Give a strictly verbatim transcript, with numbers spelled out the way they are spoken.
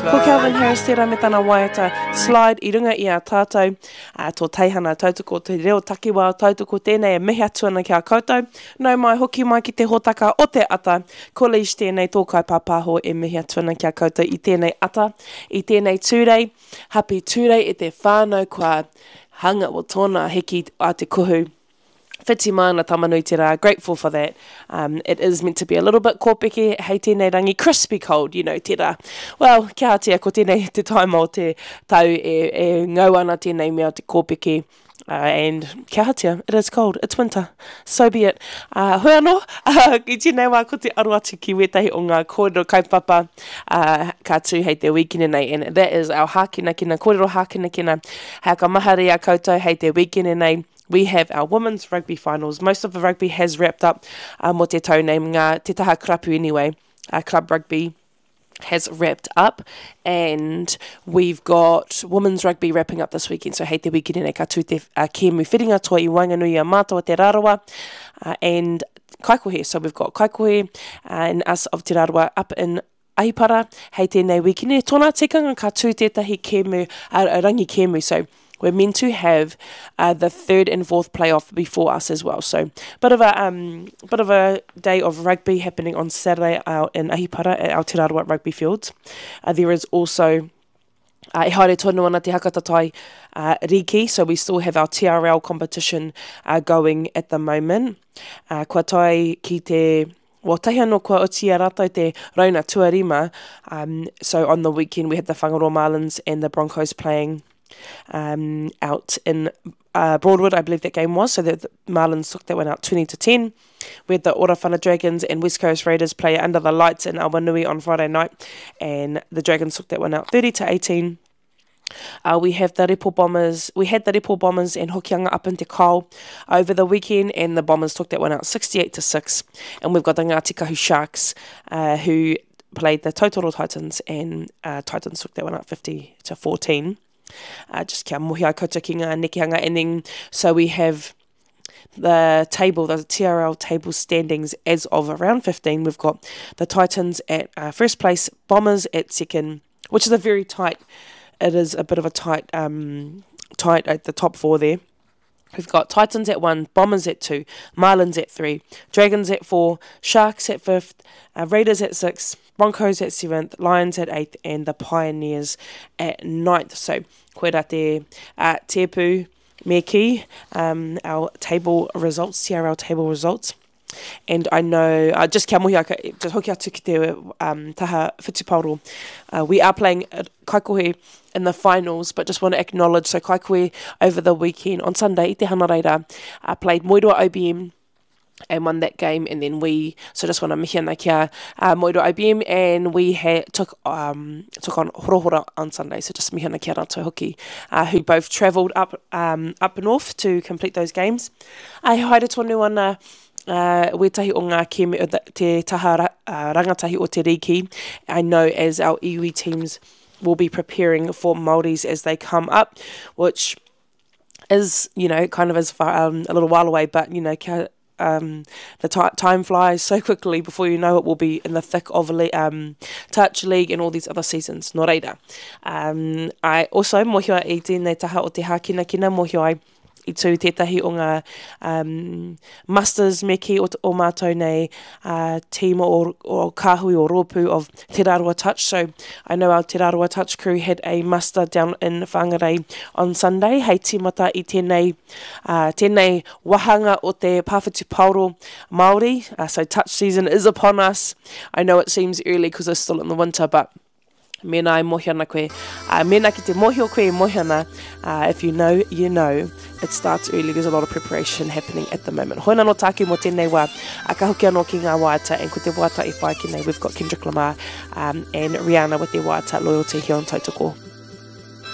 Ko Calvin Harris tērā me tana waiata slide i runga i a tātou uh, tō teihana tautoko te reo takiwa tautoko tēnei e mihi atuana ki a koutou. Nau mai hoki mai ki te hotaka o te ata. Ko leis tēnei tōkai pāpāho e mihi atuana ki a koutou i tēnei ata. I tēnei tūrei, happy tūrei e te whānau kua hanga o tōna heki a te kuhu. Whiti mana tamanui te rā, grateful for that. Um, it is meant to be a little bit kōpeke, hei tēnei rangi, crispy cold, you know, te rā. Well, kia hatia ko tēnei te taima o te tau e, e ngau ana tēnei mea te kōpeke. Uh, and kia hatia, it is cold, it's winter, so be it. Uh, hoi anō, uh, i tēnei wā ko te aru atu ki wetahi o ngā kōrero kaupapa uh, ka tū hei te weekend nei, and that is our hākina kina, kōrero hākina kina, hei ka mahari a koutou hei te weekend nei. We have our women's rugby finals. Most of the rugby has wrapped up. Uh, mo te tau name ngā te taha krapu anyway. Uh, club rugby has wrapped up, and we've got women's rugby wrapping up this weekend. So hei te weekend nei ka tū te uh, kēmu whiringa toa i Wainganui a mātua te Rarawa, uh, and Kaikohe. So we've got Kaikohe uh, and us of te Rarawa up in Ahipara. Hei tēnei weekend nei tōna tikanga ka tū tētahi kēmu, uh, rangi kēmu. So we're meant to have uh, the third and fourth playoff before us as well. So, bit of a um, bit of a day of rugby happening on Saturday out in Ahipara at Aotearoa Rugby Fields. Uh, there is also uh, e haere tonu ana te hakatatai uh, Riki, so we still have our T R L competition uh, going at the moment. Uh, kua tai ki te Well, tahi anō kua oti a rātou te Rauna Tuarima. Um, so on the weekend we had the Whangaroa Marlins and the Broncos playing um, out in uh, Broadwood, I believe that game was. So the, the Marlins took that one out twenty to ten. We had the Orowhana Dragons and West Coast Raiders play under the lights in Awanui on Friday night, and the Dragons took that one out thirty to eighteen. Uh, we have the Repo Bombers, we had the Repo Bombers and Hokianga up in Te Kau over the weekend, and the Bombers took that one out sixty-eight to six. And we've got the Ngāti Kahu Sharks uh, who played the Totoro Titans, and uh, Titans took that one out fifty to fourteen. Uh, just kia mohi ai koutou ki ngā nekeanga, and then so we have the table, the T R L table standings as of around fifteen. We've got the Titans at uh, first place, Bombers at second, which is a very tight, it is a bit of a tight, um, tight at the top four there. We've got Titans at one, Bombers at two, Marlins at three, Dragons at four, Sharks at fifth, uh, Raiders at six, Broncos at seventh, Lions at eighth, and the Pioneers at ninth. So, koe rā te uh, Tepu me ki, um, our table results, T R L table results. And I know, uh, just kia mohi aka, just hoki atu ki te um, taha Whitipauro. Uh, we are playing Kaikohe in the finals, but just want to acknowledge, so Kaikohe over the weekend, on Sunday, i te hana reira, uh, played Moeroa O B M and won that game, and then we, so just want to mihi ana kia uh, Moeroa O B M, and we had, took um, took on Horohora on Sunday, so just mihi ana kia rātou hoki, uh, who both travelled up um, up north to complete those games. Ai haere tonu ana, Uh, wetahi o ngā keme, te taha uh, rangatahi o te Riki. I know as our iwi teams will be preparing for Māoris as they come up, which is, you know, kind of as far, um, a little while away, but, you know, um, the t- time flies so quickly. Before you know it, we'll be in the thick of le- um, Touch League and all these other seasons. Nō reira. Um, I also, mohio ai tēnei taha o te hākina kina, mohio ai i tū tētahi o ngā um, masters me ki o, o mātou nei uh, team o, o kāhui o rōpū of Te Rāroa Touch. So I know our Te Rāroa Touch crew had a muster down in Whangarei on Sunday. Hei tīmata i tēnei, uh, tēnei wahanga o te Pāwhitipauro Māori. Uh, so touch season is upon us. I know it seems early because it's still in the winter, but mena e mohi ana koe. Uh, mena ki te mohi o koe e mohi ana. Uh, if you know, you know. It starts early. There's a lot of preparation happening at the moment. Hoina no tāke mo tēnei wā. A ka hoki anō ki ngā wāta, and ko te wāta i whai ki nei. We've got Kendrick Lamar um, and Rihanna with their wāta, Loyalty here on Tautoko.